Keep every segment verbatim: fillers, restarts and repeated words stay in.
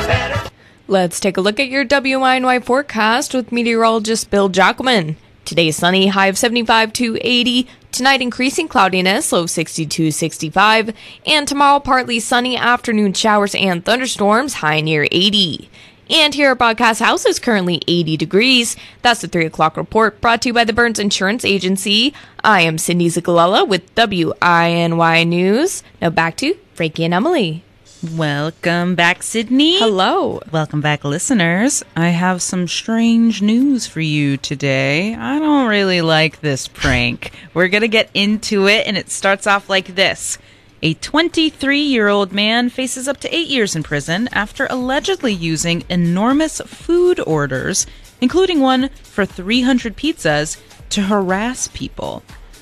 Let's take a look at your W I N Y forecast with meteorologist Bill Jackelman. Today sunny, high of seventy-five to eighty. Tonight increasing cloudiness, low sixty-two, sixty-five. And tomorrow partly sunny, afternoon showers and thunderstorms, high near eighty. And here at Broadcast House is currently eighty degrees. That's the three o'clock report brought to you by the Burns Insurance Agency. I am Cindy Zigalella with W I N Y News. Now back to Frankie and Emily. Welcome back, Sydney. Hello. Welcome back, listeners. I have some strange news for you today. I don't really like this prank. We're going to get into it, and it starts off like this. A twenty-three-year-old man faces up to eight years in prison after allegedly using enormous food orders, including one for three hundred pizzas, to harass people.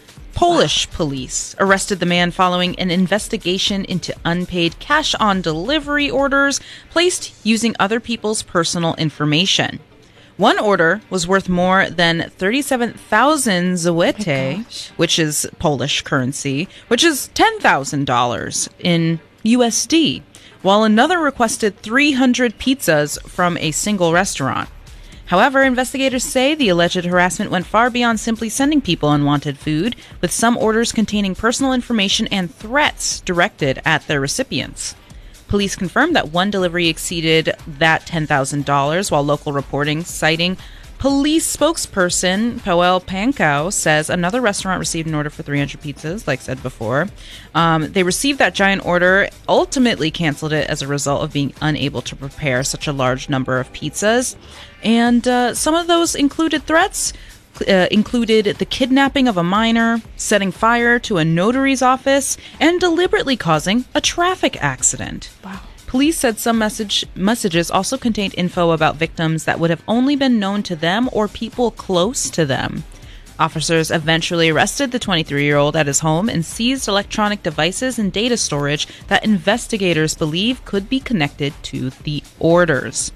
Polish police arrested the man following an investigation into unpaid cash-on-delivery orders placed using other people's personal information. One order was worth more than thirty-seven thousand zloty, oh which is Polish currency, which is ten thousand dollars in U S D, while another requested three hundred pizzas from a single restaurant. However, investigators say the alleged harassment went far beyond simply sending people unwanted food, with some orders containing personal information and threats directed at their recipients. Police confirmed that one delivery exceeded that ten thousand dollars, while local reporting citing police spokesperson Paweł Pankau says another restaurant received an order for three hundred pizzas, like said before. Um, they received that giant order, ultimately canceled it as a result of being unable to prepare such a large number of pizzas. And uh, some of those included threats, uh, included the kidnapping of a minor, setting fire to a notary's office, and deliberately causing a traffic accident. Wow. Police said some message messages also contained info about victims that would have only been known to them or people close to them. Officers eventually arrested the twenty-three-year-old at his home and seized electronic devices and data storage that investigators believe could be connected to the orders.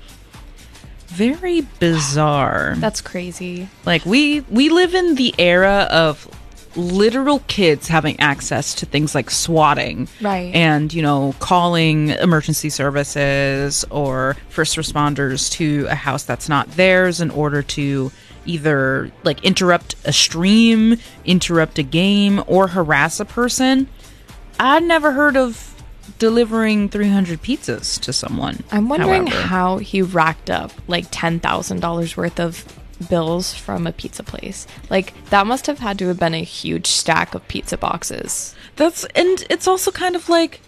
Very bizarre. That's crazy. Like, we we live in the era of literal kids having access to things like swatting, right? And, you know, calling emergency services or first responders to a house that's not theirs in order to either like interrupt a stream, interrupt a game, or harass a person. I'd never heard of delivering three hundred pizzas to someone. I'm wondering however. how he racked up like ten thousand dollars worth of bills from a pizza place. Like, that must have had to have been a huge stack of pizza boxes. That's, and it's also kind of like,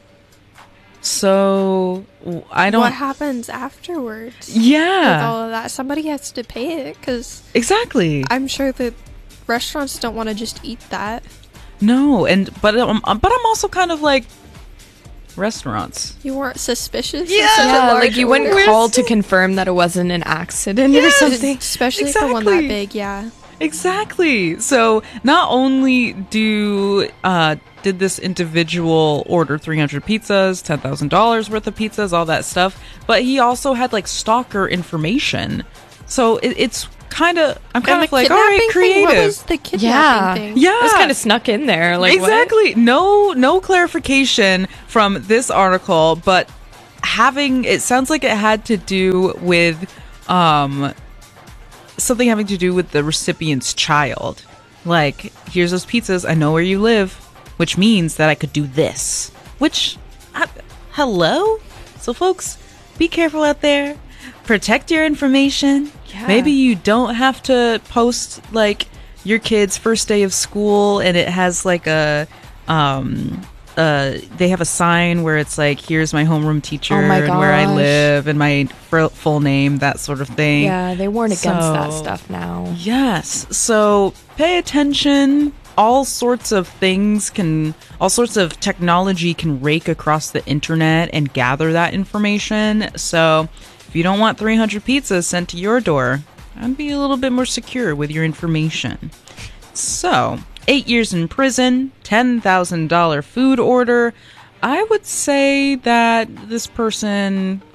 so I don't... What happens afterwards? Yeah. With all of that? Somebody has to pay it, because... Exactly. I'm sure that restaurants don't want to just eat that. No, and, but, um, but I'm also kind of like, restaurants. You weren't suspicious? Yeah, Yeah, like you wouldn't order. call to confirm that it wasn't an accident Yes. or something. Especially Exactly. for one that big, yeah. Exactly. So not only do uh, did this individual order three hundred pizzas, ten thousand dollars worth of pizzas, all that stuff, but he also had like stalker information. So it, it's kind of, I'm kind And of the like, all right, kidnapping thing? What creative. was the kidnapping Yeah. thing? Yeah. It was kind of snuck in there. Like, what? Exactly. No, no clarification from this article, but having, it sounds like it had to do with um, something having to do with the recipient's child. Like, here's those pizzas. I know where you live, which means that I could do this. Which, I, hello? So, folks, be careful out there. Protect your information. Yeah. Maybe you don't have to post like your kid's first day of school and it has like a um uh they have a sign where it's like, here's my homeroom teacher Oh my and where I gosh. live and my fr- full name, that sort of thing. Yeah, they warn against So- that stuff now. Yes. So pay attention. All sorts of things can, all sorts of technology can rake across the internet and gather that information. So if you don't want three hundred pizzas sent to your door, I'd be a little bit more secure with your information. So, eight years in prison, ten thousand dollars food order. I would say that this person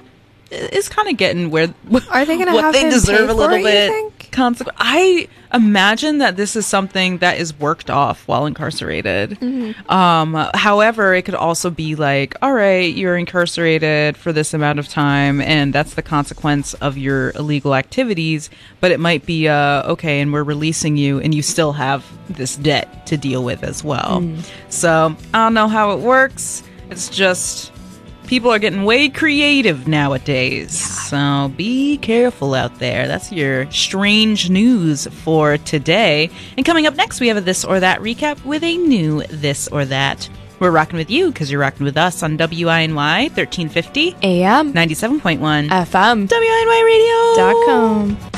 is kind of getting where Are they gonna what have they him deserve pay a for little it, you bit. think? Consequ- I imagine that this is something that is worked off while incarcerated. Mm-hmm. Um, however, it could also be like, all right, you're incarcerated for this amount of time, and that's the consequence of your illegal activities. But it might be, uh, okay, and we're releasing you, and you still have this debt to deal with as well. Mm. So I don't know how it works. It's just people are getting way creative nowadays. So be careful out there. That's your strange news for today. And coming up next, we have a This or That recap with a new This or That. We're rocking with you because you're rocking with us on W I N Y thirteen fifty A M ninety-seven point one F M W I N Y Radio dot com.